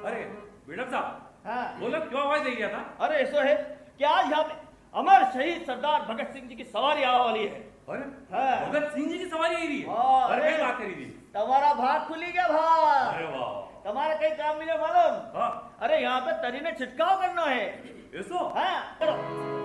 अरे बेडम साहब, हाँ बोलो क्यों आवाज दे दिया था? अरे ऐसा है क्या यहाँ पे अमर शहीद सरदार भगत सिंह जी की सवारी आने वाली है। अरे हाँ। भगत सिंह जी की सवारी आई रही है। हाँ, अरे अरे। क्या बात करी थी? तुम्हारा भाग खुली गया भाग। अरे वाह। तुम्हारा कहीं काम मिले मालूम? हाँ अरे यहाँ पे तरी ने छिटकाव करना है। ऐसो? हाँ चलो।